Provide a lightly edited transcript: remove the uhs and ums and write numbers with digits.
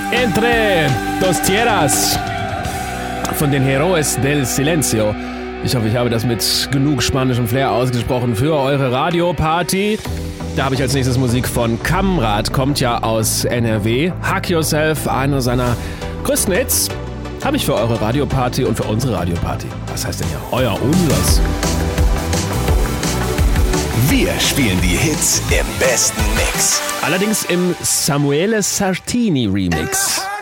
Entre dos tierras von den Heroes del Silencio. Ich hoffe, ich habe das mit genug spanischem Flair ausgesprochen für eure Radioparty. Da habe ich als nächstes Musik von Kamrat, kommt ja aus NRW. Hug Yourself, einer seiner größten Hits, habe ich für eure Radioparty und für unsere Radioparty. Was heißt denn hier? Unsers. Wir spielen die Hits im besten Mix. Allerdings im Samuele Sartini Remix.